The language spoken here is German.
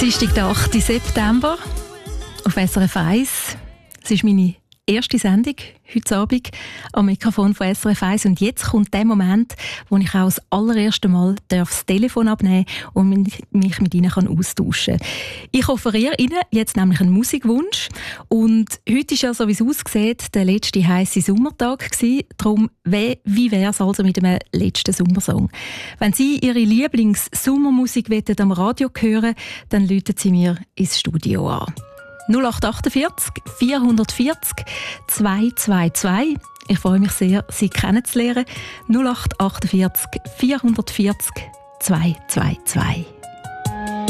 Dienstag, der 8. September auf SRF 1. Es ist meine erste Sendung heute Abend am Mikrofon von SRF 1. Und jetzt kommt der Moment, wo ich auch das allererste Mal das Telefon abnehmen und mich mit Ihnen austauschen kann. Ich offeriere Ihnen jetzt nämlich einen Musikwunsch. Und heute ist ja, so wie es aussieht, der letzte heisse Sommertag gewesen. Darum, wie wäre es also mit dem letzten Sommersong? Wenn Sie Ihre Lieblings-Sommermusik am Radio hören, dann rufen Sie mir ins Studio an. 0848 440 222. Ich freue mich sehr, Sie kennenzulernen. 0848 440 222.